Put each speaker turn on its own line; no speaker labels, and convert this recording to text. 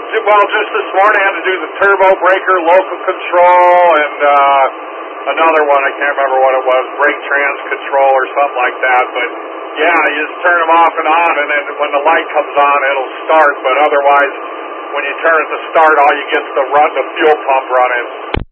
Well, just this morning I had to do the turbo breaker, local control, and another one, I can't remember what it was, brake trans control or something like that. But yeah, you just turn them off and on, and then when the light comes on, it'll start. But otherwise, when you turn it to start, all you get is the fuel pump running.